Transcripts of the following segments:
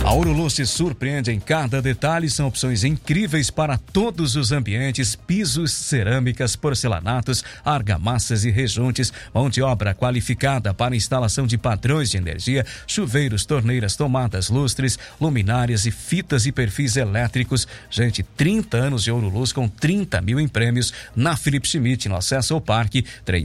A Ouro Luz te surpreende em cada detalhe, são opções incríveis para todos os ambientes, pisos, cerâmicas, porcelanatos, argamassas e rejuntes, mão de obra qualificada para instalação de padrões de energia, chuveiros, torneiras, tomadas, lustres, luminárias e fitas e perfis elétricos. Gente, 30 anos de Ouro Luz com 30 mil em prêmios na Felipe Schmidt, no acesso ao parque,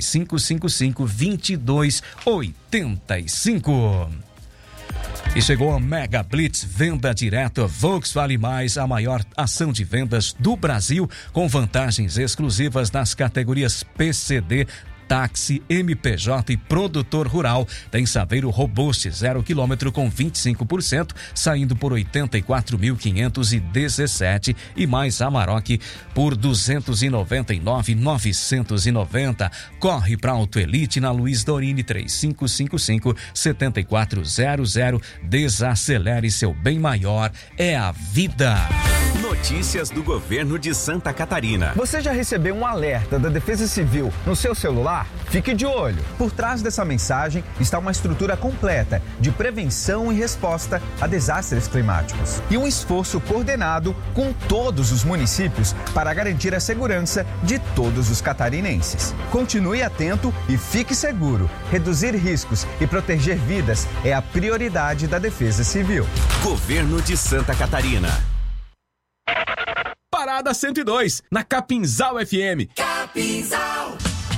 3555-2285. E chegou a Mega Blitz Venda Direta Volks Vale Mais, a maior ação de vendas do Brasil, com vantagens exclusivas nas categorias PCD, táxi, MPJ e produtor rural. Tem Saveiro Robuste 0 km com 25%, saindo por 84.517 e mais Amarok por 299.990. Corre para Auto Elite na Luiz Dorini 3555-7400. Desacelere, seu bem maior é a vida. Notícias do governo de Santa Catarina. Você já recebeu um alerta da Defesa Civil no seu celular? Fique de olho. Por trás dessa mensagem está uma estrutura completa de prevenção e resposta a desastres climáticos e um esforço coordenado com todos os municípios para garantir a segurança de todos os catarinenses. Continue atento e fique seguro. Reduzir riscos e proteger vidas é a prioridade da Defesa Civil. Governo de Santa Catarina. Parada 102, na Capinzal FM. Capinzal.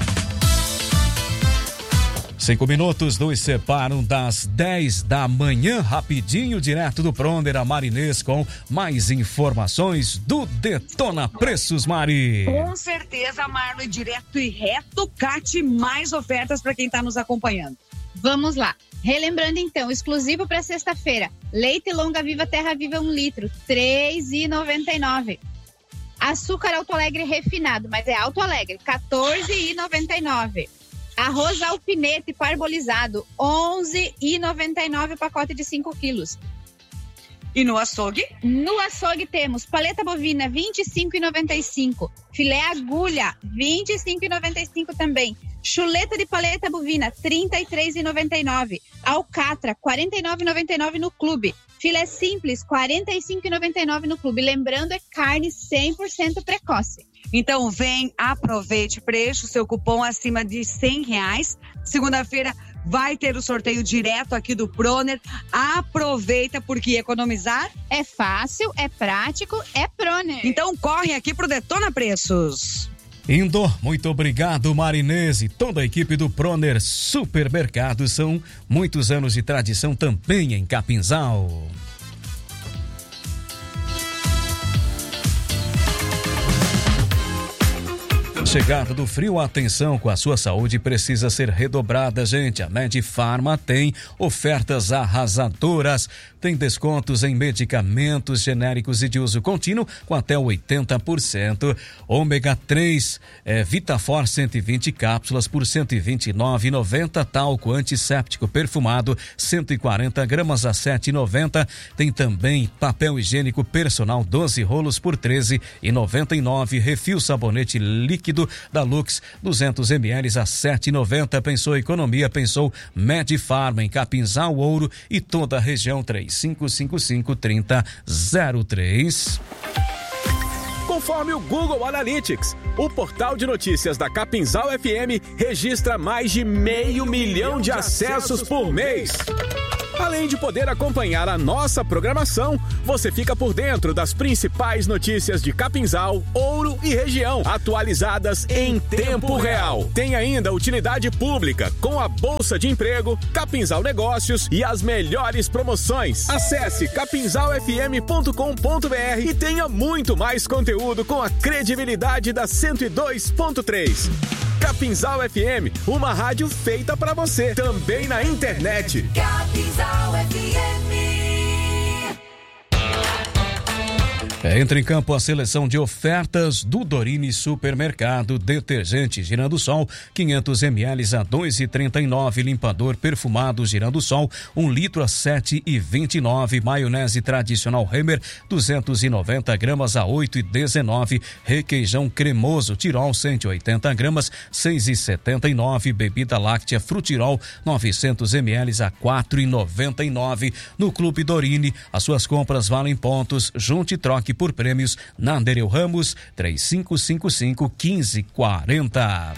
5 minutos nos separam das 10 da manhã, rapidinho, direto do Proner, a Marinês, com mais informações do Detona Preços, Mari. Com certeza, Marlon, direto e reto, Cate, mais ofertas para quem está nos acompanhando. Vamos lá. Relembrando então, exclusivo para sexta-feira, leite Longa Viva Terra Viva 1 litro, R$ 3,99. Açúcar Alto Alegre refinado, mas é Alto Alegre, R$ 14,99. Arroz alfinete parbolizado, R$ 11,99 o pacote de 5 quilos. E no açougue? No açougue temos paleta bovina, R$ 25,95. Filé agulha, R$ 25,95 também. Chuleta de paleta bovina, R$ 33,99. Alcatra, R$ 49,99 no clube. Filé simples, R$ 45,99 no clube. Lembrando, é carne 100% precoce. Então vem, aproveite, preencha o seu cupom acima de R$100. Segunda-feira vai ter o sorteio direto aqui do Proner. Aproveita, porque economizar é fácil, é prático, é Proner. Então corre aqui pro Detona Preços. Indo, muito obrigado, Marinês e toda a equipe do Proner Supermercados. São muitos anos de tradição também em Capinzal. Chegada do frio, atenção com a sua saúde precisa ser redobrada, gente. A Medifarma tem ofertas arrasadoras. Tem descontos em medicamentos genéricos e de uso contínuo com até 80%. Ômega 3, Vitafor 120 cápsulas por R$ 129,90. Talco antisséptico perfumado 140 gramas a R$ 7,90. Tem também papel higiênico personal 12 rolos por R$ 13,99. Refil sabonete líquido da Lux 200 ml a R$ 7,90. Pensou economia, pensou Medifarma em Capinzal, Ouro e toda a região. 3555-3003. Conforme o Google Analytics, o portal de notícias da Capinzal FM registra mais de 500 mil de acessos por mês. Além de poder acompanhar a nossa programação, você fica por dentro das principais notícias de Capinzal, Ouro e região, atualizadas em tempo real. Tem ainda utilidade pública, com a Bolsa de Emprego, Capinzal Negócios e as melhores promoções. Acesse capinzalfm.com.br e tenha muito mais conteúdo com a credibilidade da 102.3. Capinzal FM, uma rádio feita pra você, também na internet. Capinzal FM. Entra em campo a seleção de ofertas do Dorini Supermercado. Detergente Girando-Sol 500 ml a 2,39. Limpador perfumado Girando-Sol 1 litro a 7,29. Maionese tradicional Hemmer 290 gramas a 8,19. Requeijão cremoso Tirol 180 gramas 6,79. Bebida láctea Frutirol 900 ml a 4,99. No Clube Dorini, as suas compras valem pontos. Junte e troque por prêmios na Nereu Ramos 3555-1540.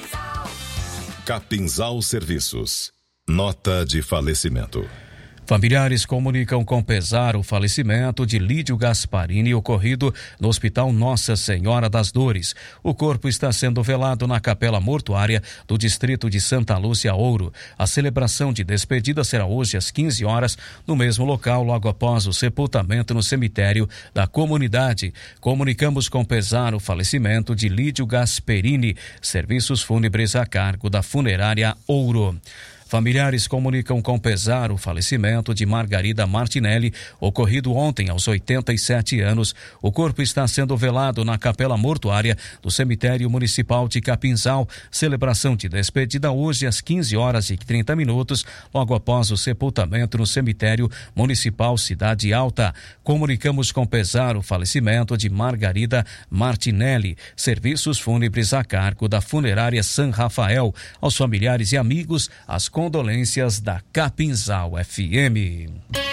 Capinzal Serviços. Nota de falecimento. Familiares comunicam com pesar o falecimento de Lídio Gasparini ocorrido no Hospital Nossa Senhora das Dores. O corpo está sendo velado na capela mortuária do distrito de Santa Lúcia Ouro. A celebração de despedida será hoje às 15 horas no mesmo local, logo após o sepultamento no cemitério da comunidade. Comunicamos com pesar o falecimento de Lídio Gasparini. Serviços fúnebres a cargo da Funerária Ouro. Familiares comunicam com pesar o falecimento de Margarida Martinelli, ocorrido ontem aos 87 anos. O corpo está sendo velado na capela mortuária do cemitério municipal de Capinzal. Celebração de despedida hoje às 15h30, logo após o sepultamento no cemitério municipal Cidade Alta. Comunicamos com pesar o falecimento de Margarida Martinelli. Serviços fúnebres a cargo da Funerária San Rafael. Aos familiares e amigos, as condolências da Capinzal FM.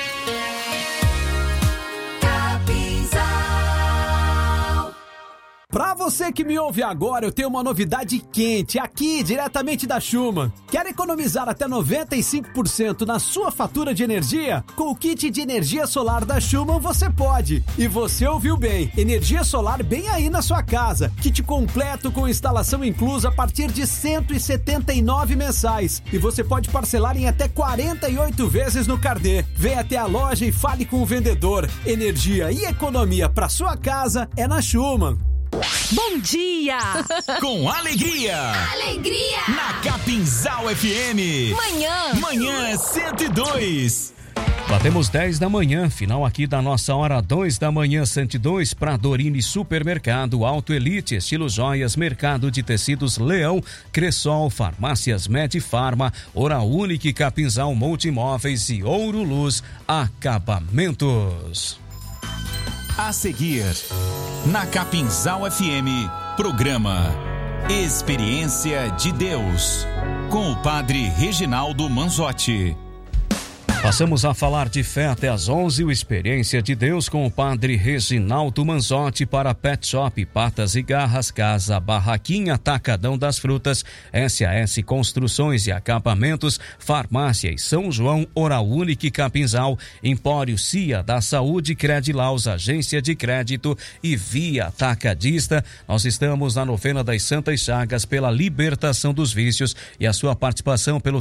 Pra você que me ouve agora, eu tenho uma novidade quente aqui, diretamente da Schumann. Quer economizar até 95% na sua fatura de energia? Com o kit de energia solar da Schumann você pode. E você ouviu bem, energia solar bem aí na sua casa. Kit completo com instalação inclusa a partir de R$ 179 mensais. E você pode parcelar em até 48 vezes no carnê. Vem até a loja e fale com o vendedor. Energia e economia pra sua casa é na Schumann. Bom dia! Com alegria! Alegria! Na Capinzal FM! Manhã 102! Batemos 10 da manhã, final aqui da nossa hora 2 da manhã 102 para Dorini Supermercado, Auto Elite, Estilo Joias, Mercado de Tecidos Leão, Cressol, Farmácias Medifarma, Hora Única, Capinzal Multimóveis e Ouro Luz Acabamentos. A seguir, na Capinzal FM, programa Experiência de Deus, com o Padre Reginaldo Manzotti. Passamos a falar de fé até às 11, o Experiência de Deus com o Padre Reginaldo Manzotti para Pet Shop, Patas e Garras, Casa Barraquinha, Atacadão das Frutas, SAS Construções e Acabamentos, Farmácia e São João, Hora Única e Capinzal, Empório Cia da Saúde, Credilaus, Agência de Crédito e Via Atacadista. Nós estamos na novena das Santas Chagas pela libertação dos vícios e a sua participação pelo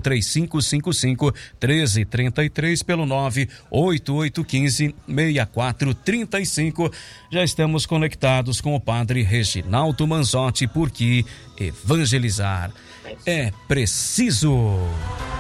3555-1333, pelo 98815-6435. Já estamos conectados com o Padre Reginaldo Manzotti, porque evangelizar é preciso.